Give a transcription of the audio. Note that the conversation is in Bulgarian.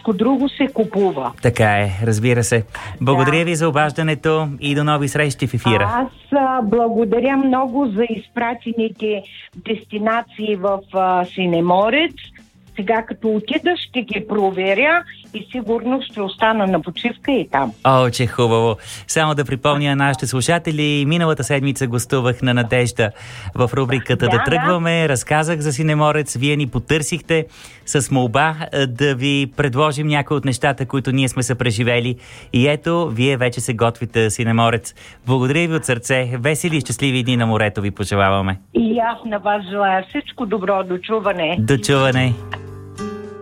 всичко друго се купува. Така е, разбира се. Благодаря ви за обаждането и до нови срещи в ефира. Аз благодаря много за изпратените дестинации в Синеморец. Сега като отида ще ги проверя и сигурно ще остана на почивка и там. О, че хубаво. Само да припомня на нашите слушатели, миналата седмица гостувах на Надежда в рубриката Да тръгваме. Разказах за Синеморец, вие ни потърсихте с молба да ви предложим някои от нещата, които ние сме се преживели. И ето, вие вече се готвите Синеморец. Благодаря ви от сърце. Весели и щастливи дни на морето ви пожелаваме. И аз на вас желая всичко добро. До чуване. До чуване.